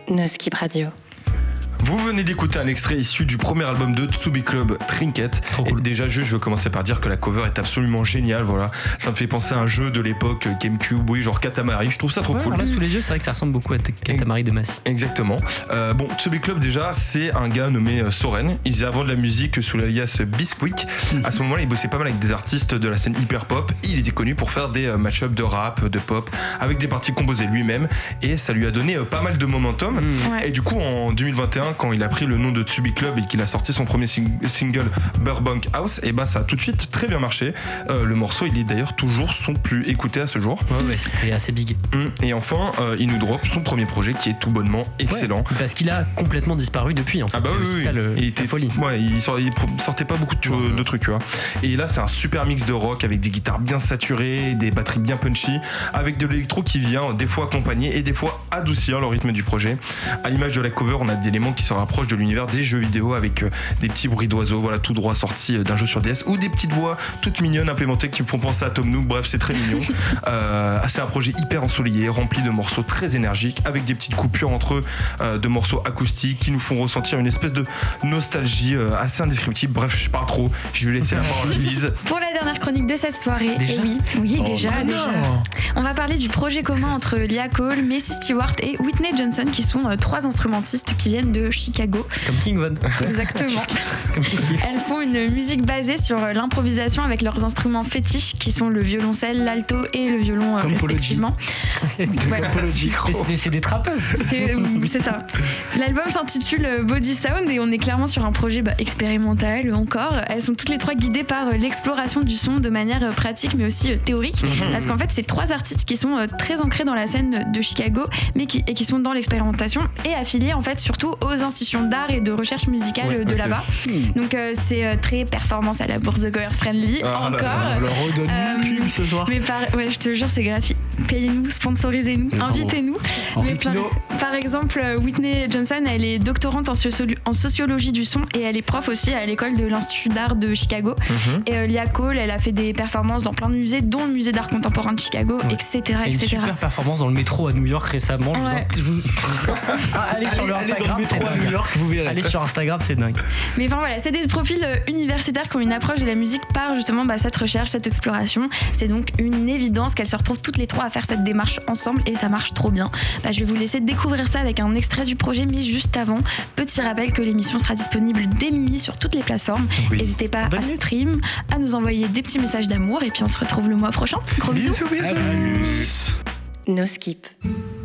No Skip Radio. Vous venez d'écouter un extrait issu du premier album de Tsubi Club, Trinket. Cool. Et déjà, je veux commencer par dire que la cover est absolument géniale. Voilà, ça me fait penser à un jeu de l'époque GameCube, oui, genre Katamari. Je trouve ça trop cool. Là, sous les yeux, c'est vrai que ça ressemble beaucoup à Katamari Damacy. Exactement. Bon, Tsubi Club, déjà, c'est un gars nommé Soren. Il faisait avant de la musique sous l'alias Bisquick. À ce moment-là, il bossait pas mal avec des artistes de la scène hyper pop. Il était connu pour faire des match-ups de rap, de pop, avec des parties composées lui-même. Et ça lui a donné pas mal de momentum. Et du coup, en 2021, quand il a pris le nom de Tsubi Club et qu'il a sorti son premier single Burbank House, et ça a tout de suite très bien marché. Le morceau, il est d'ailleurs toujours son plus écouté à ce jour. Ouais, c'était assez big. Et enfin, il nous drop son premier projet qui est tout bonnement excellent. Parce qu'il a complètement disparu depuis, en fait. C'est aussi ça la folie. Ouais, il sortait pas beaucoup de trucs, tu vois. Et là, c'est un super mix de rock avec des guitares bien saturées, des batteries bien punchy, avec de l'électro qui vient des fois accompagner et des fois adoucir le rythme du projet. À l'image de la cover, on a des éléments qui se rapprochent de l'univers des jeux vidéo avec des petits bruits d'oiseaux, voilà, tout droit sortis d'un jeu sur DS, ou des petites voix toutes mignonnes implémentées qui me font penser à Tom Nook. Bref, c'est très mignon. C'est un projet hyper ensoleillé, rempli de morceaux très énergiques, avec des petites coupures entre eux, de morceaux acoustiques qui nous font ressentir une espèce de nostalgie assez indescriptible. Bref, je parle trop, je vais laisser la parole à Lise. Pour la dernière chronique de cette soirée, déjà déjà. On va parler du projet commun entre Lia Cole, Macy Stewart et Whitney Johnson, qui sont trois instrumentistes qui viennent de Chicago. Comme King Von. Exactement. Elles font une musique basée sur l'improvisation avec leurs instruments fétiches qui sont le violoncelle, l'alto et le violon respectivement. C'est des trappeuses. C'est ça. L'album s'intitule Body Sound et on est clairement sur un projet expérimental encore. Elles sont toutes les trois guidées par l'exploration du son de manière pratique mais aussi théorique. Parce qu'en fait, c'est trois artistes qui sont très ancrés dans la scène de Chicago mais qui sont dans l'expérimentation et affiliés en fait surtout aux institutions d'art et de recherche musicale de là-bas. Donc c'est très performance à la bourse de commerce friendly encore. On leur redonne une pub ce soir. Mais je te jure, c'est gratuit. Payez-nous, sponsorisez-nous, invitez-nous. Par exemple, Whitney Johnson, elle est doctorante en sociologie du son et elle est prof aussi à l'école de l'Institut d'art de Chicago. Et Lia Cole, elle a fait des performances dans plein de musées, dont le musée d'art contemporain de Chicago, etc. Et une super performance dans le métro à New York récemment. Allez sur leur Instagram, c'est dingue. New York, vous verrez. Allez sur Instagram, c'est dingue. Mais enfin voilà, c'est des profils universitaires qui ont une approche de la musique par justement cette recherche, cette exploration. C'est donc une évidence qu'elles se retrouvent toutes les trois à faire cette démarche ensemble et ça marche trop bien. Je vais vous laisser découvrir ça avec un extrait du projet, mais juste avant, petit rappel que l'émission sera disponible dès minuit sur toutes les plateformes. N'hésitez pas à stream, à nous envoyer des petits messages d'amour et puis on se retrouve le mois prochain. Gros bisous. No Skip.